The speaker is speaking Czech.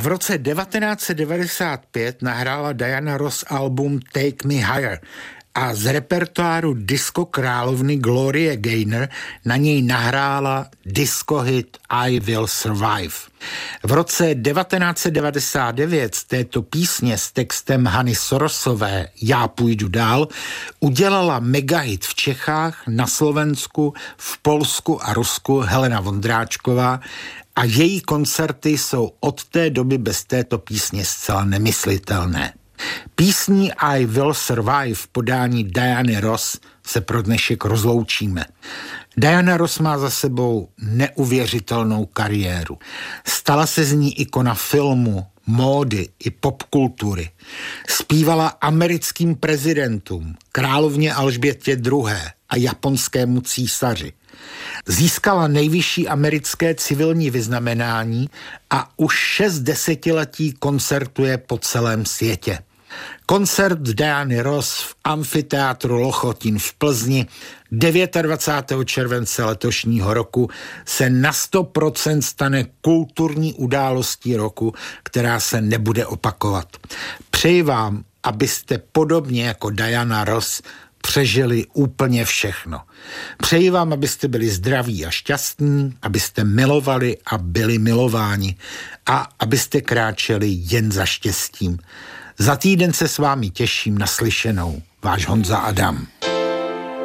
v roce 1995 nahrála Diana Ross album Take Me Higher a z repertoáru disco královny Glorie Gaynor na něj nahrála disco hit I Will Survive. V roce 1999 z této písně s textem Hany Sorosové Já půjdu dál udělala megahit v Čechách, na Slovensku, v Polsku a Rusku Helena Vondráčková a její koncerty jsou od té doby bez této písně zcela nemyslitelné. Písní I Will Survive v podání Diany Ross se pro dnešek rozloučíme. Diana Ross má za sebou neuvěřitelnou kariéru. Stala se z ní ikona filmu, módy i popkultury. Zpívala americkým prezidentům, královně Alžbětě II. A japonskému císaři. Získala nejvyšší americké civilní vyznamenání a už 6 desetiletí koncertuje po celém světě. Koncert Diany Ross v amfiteátru Lochotín v Plzni 29. července letošního roku se na 100% stane kulturní událostí roku, která se nebude opakovat. Přeji vám, abyste podobně jako Diana Ross přežili úplně všechno. Přeji vám, abyste byli zdraví a šťastní, abyste milovali a byli milováni a abyste kráčeli jen za štěstím. Za týden se s vámi těším, naslyšenou. Váš Honza Adam.